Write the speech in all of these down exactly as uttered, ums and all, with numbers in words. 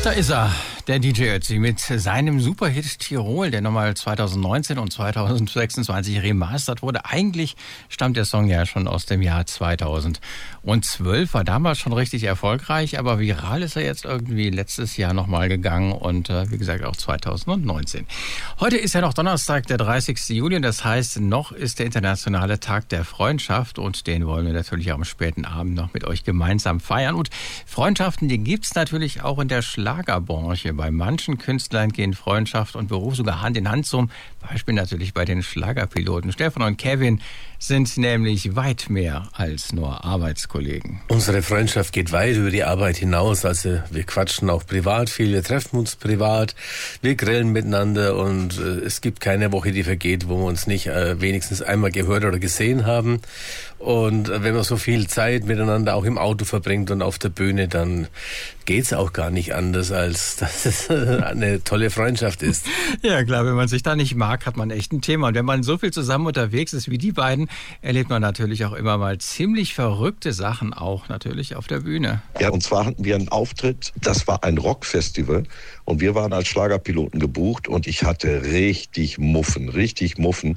Da ist er, der D J Ötzi mit seinem Superhit Tirol, der nochmal zweitausendneunzehn und zweitausendsechsundzwanzig remastert wurde. Eigentlich stammt der Song ja schon aus dem Jahr zweitausendzwölf, war damals schon richtig erfolgreich, aber viral ist er jetzt irgendwie letztes Jahr nochmal gegangen und äh, wie gesagt auch zweitausendneunzehn. Heute ist ja noch Donnerstag, der dreißigsten Juli, das heißt, noch ist der internationale Tag der Freundschaft und den wollen wir natürlich am späten Abend noch mit euch gemeinsam feiern. Und Freundschaften, die gibt's natürlich auch in der Schlagerbranche. Bei manchen Künstlern gehen Freundschaft und Beruf sogar Hand in Hand, zum Beispiel natürlich bei den Schlagerpiloten. Stefan und Kevin sind nämlich weit mehr als nur Arbeitskollegen. Unsere Freundschaft geht weit über die Arbeit hinaus. Also wir quatschen auch privat viel, wir treffen uns privat, wir grillen miteinander und äh, es gibt keine Woche, die vergeht, wo wir uns nicht äh, wenigstens einmal gehört oder gesehen haben. Und äh, wenn man so viel Zeit miteinander auch im Auto verbringt und auf der Bühne, dann geht's auch gar nicht anders, als dass es eine tolle Freundschaft ist. Ja klar, wenn man sich da nicht mag, hat man echt ein Thema. Und wenn man so viel zusammen unterwegs ist wie die beiden, erlebt man natürlich auch immer mal ziemlich verrückte Sachen, auch natürlich auf der Bühne. Ja, und zwar hatten wir einen Auftritt, das war ein Rockfestival und wir waren als Schlagerpiloten gebucht und ich hatte richtig Muffen, richtig Muffen.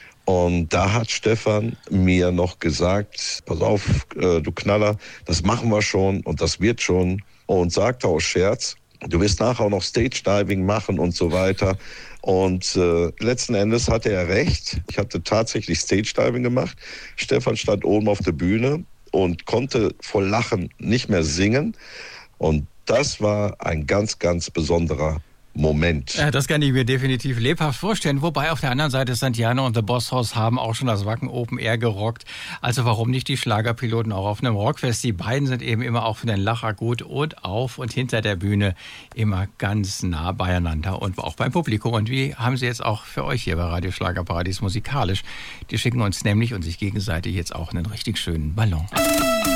Und da hat Stefan mir noch gesagt, pass auf, äh, du Knaller, das machen wir schon und das wird schon. Und sagte aus Scherz, du wirst nachher auch noch Stage-Diving machen und so weiter. Und äh, letzten Endes hatte er recht. Ich hatte tatsächlich Stage-Diving gemacht. Stefan stand oben auf der Bühne und konnte vor Lachen nicht mehr singen. Und das war ein ganz, ganz besonderer Moment. Ja, das kann ich mir definitiv lebhaft vorstellen. Wobei auf der anderen Seite Santiano und The Boss House haben auch schon das Wacken Open Air gerockt. Also warum nicht die Schlagerpiloten auch auf einem Rockfest? Die beiden sind eben immer auch für den Lacher gut und auf und hinter der Bühne immer ganz nah beieinander und auch beim Publikum. Und wie haben sie jetzt auch für euch hier bei Radio Schlagerparadies musikalisch? Die schicken uns nämlich und sich gegenseitig jetzt auch einen richtig schönen Ballon.